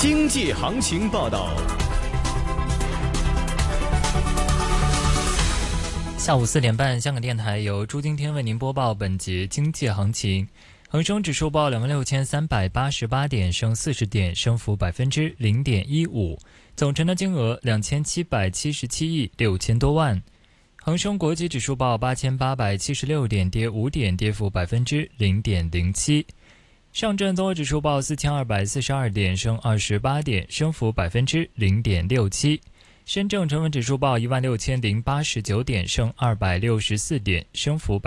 经济行情报道。 下午4点半，香港电台由朱今天为您播报本节经济行情。恒生指数报26,388点，升40点，升幅0.15%，总成交金额2777亿6千多万。恒生国际指数报8876点，跌5点，跌幅0.07%。上证综合指数报4242点，升28点，升幅0.67%。深证成分指数报16089点，升264点，升幅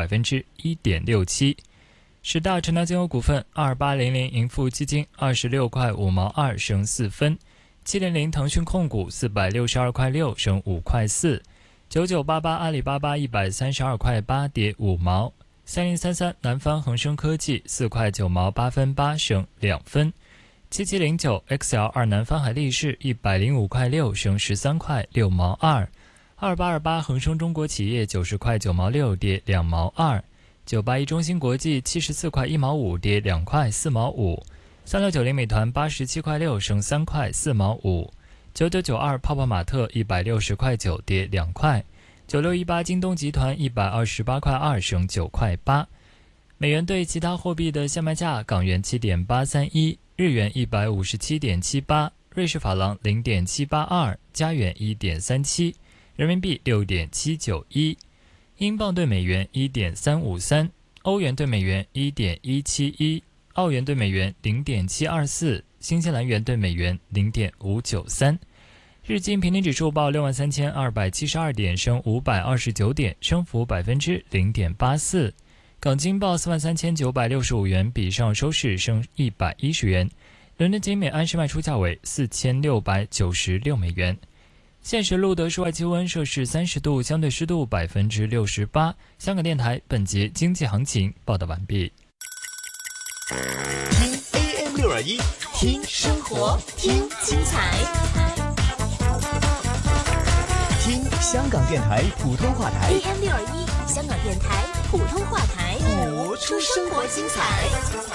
1.67%。10大成交金额股份：2800盈富基金26块5毛2，升4分；700腾讯控股462块6，升5块4；9988阿里巴巴132块8，跌5毛；3033南方恒生科技4块9毛8分8，升2分；7709 XL2 南方海力士105块6，升13块6毛2；2828恒生中国企业90块9毛6，跌2毛2；981中芯国际74块1毛5，跌2块4毛5；3690美团87块6，升3块4毛5；9992泡泡玛特160块9，跌2块；9618京东集团128块2，升9块8。美元对其他货币的现卖价：港元7.831，日元157.78，瑞士法郎0.782，加元1.37，人民币6.791，英镑对美元1.353，欧元对美元1.171，澳元对美元0.724，新西兰元对美元0.593。日经平均指数报63272点，升529点，升幅0.84%。港金报43965元，比上收市升110元。伦敦金每安士卖出价为4696美元。现时录得室外气温摄氏30度，相对湿度68%。香港电台本节经济行情报道完毕。 听 AM621，听生活，听精彩，听香港电台普通话台 AM621，香港电台普通话台， 播出生活精彩。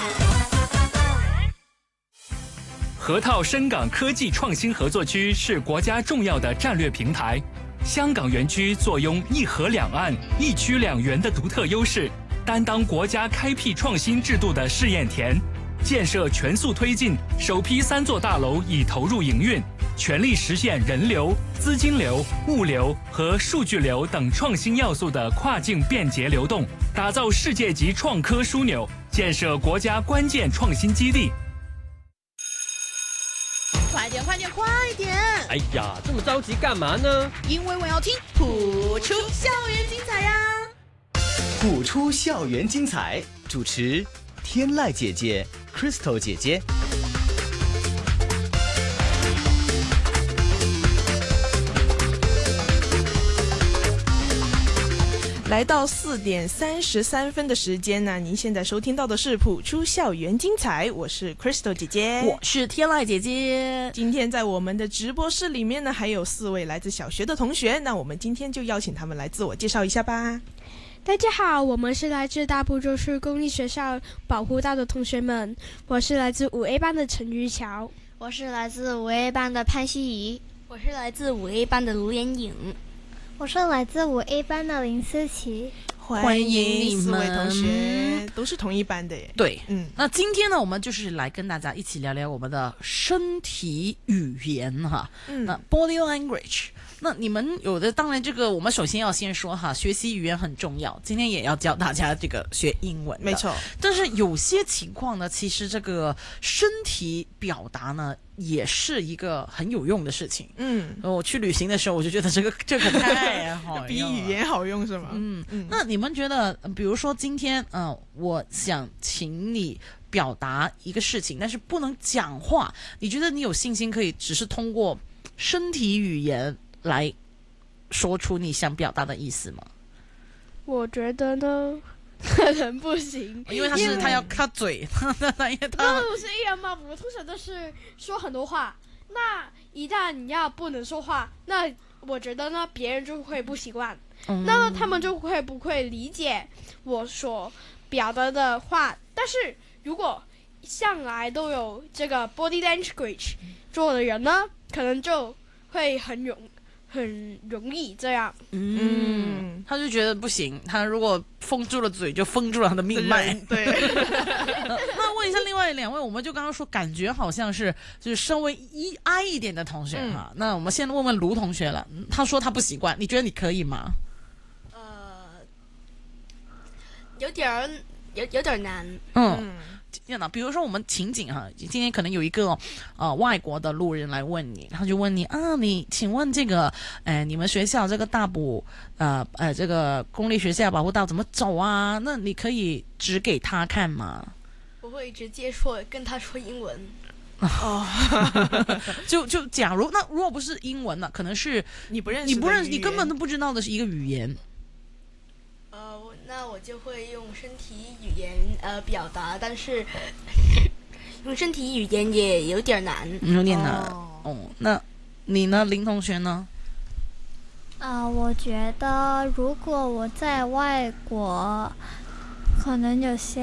河套深港科技创新合作区是国家重要的战略平台。香港园区坐拥一河两岸、一区两园的独特优势，担当国家开辟创新制度的试验田。建设全速推进，首批3座大楼已投入营运，全力实现人流、资金流、物流和数据流等创新要素的跨境便捷流动，打造世界级创科枢纽，建设国家关键创新基地。 快点快点快点！ 哎呀，这么着急干嘛呢？ 因为我要听普出校园精彩呀！ 普出校园精彩，主持天籁姐姐、Crystal 姐姐。 来到4点33分的时间呢，您现在收听到的是普出校园精彩，我是 Crystal 姐姐， 我是天籁姐姐。 今天在我们的直播室里面呢，还有4位来自小学的同学，那我们今天就邀请他们来自我介绍一下吧。 大家好，我们是来自大埔洲市公立学校保护道的同学们，我是来自5A 班的陈玉桥， 我是来自5A 班的潘希怡， 我是来自5A 班的卢妍颖， 我是来自5A 班的林思琪。 欢迎你们4位同学，都是同一班的耶。 对，那今天呢，我们就是来跟大家一起聊聊我们的身体语言哈，那 body language。那你们有的，当然这个我们首先要先说哈，学习语言很重要，今天也要教大家这个学英文的， 没错。但是有些情况呢，其实这个身体表达呢，也是一个很有用的事情。我去旅行的时候，我就觉得这个太好用了， 比语言好用是吗？ 那你们觉得，比如说今天，我想请你表达一个事情，但是不能讲话，你觉得你有信心可以只是通过身体语言来说出你想表达的意思吗？ 我觉得呢，可能不行， 因为他要他嘴，因为他不是一样吗？我通常都是说很多话，那一旦你要不能说话，那我觉得呢，别人就会不习惯，那么他们就会不会理解我所表达的话。但是如果向来都有这个 body language 做的人呢，可能就会很容易这样。 他就觉得不行，他如果封住了嘴，就封住了他的命脉。 对。 那问一下另外2位，我们就刚刚说，感觉好像是就是稍微矮一点的同学哈。那我们先问问卢同学了，他说他不习惯，你觉得你可以吗？ 有点难。 比如说我们情景哈，今天可能有一个外国的路人来问你，他就问你你请问这个你们学校这个大埔这个公立学校保护道怎么走啊？那你可以指给他看吗？ 我会直接跟他说英文。 就假如那如果不是英文呢，可能是你不认识你根本都不知道的是一个语言。 那我就会用身体语言表达，但是用身体语言也有点难。 那你呢，林同学呢？ 我觉得如果我在外国，可能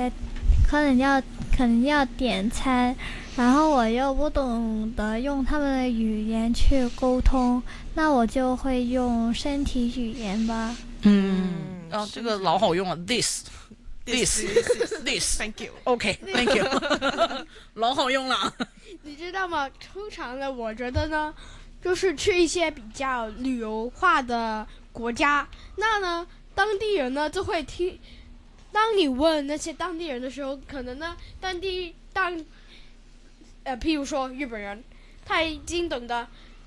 要点餐，然后我又不懂得用他们的语言去沟通，那我就会用身体语言吧。 这个老好用了 ，this ，thank you，OK，thank you， 老好用了。 你知道吗？通常呢，我觉得呢，就是去一些比较旅游化的国家，那呢，当地人呢就会听。当你问那些当地人的时候，可能呢，譬如说日本人，他已经懂得，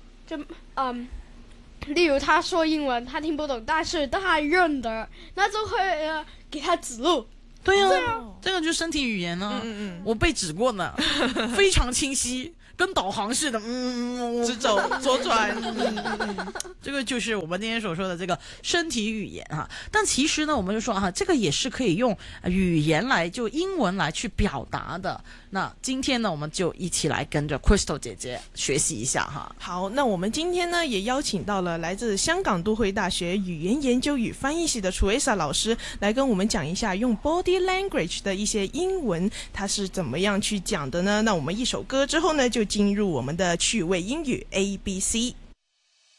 例如他说英文，他听不懂，但是他认得，那就会给他指路。 对啊，这个就是身体语言啊。我被指过呢，非常清晰。跟导航似的， 直走左转， 这个就是我们今天所说的这个身体语言哈。但其实呢，我们就说这个也是可以用语言来就英文来去表达的。那今天呢，我们就一起来跟着 Crystal 姐姐学习一下哈。 好，那我们今天呢也邀请到了来自香港都会大学语言研究与翻译系的 Teresa 老师来跟我们讲一下用 body language 的一些英文，它是怎么样去讲的呢？那我们一首歌之后呢，就进入我们的趣味英语 ABC。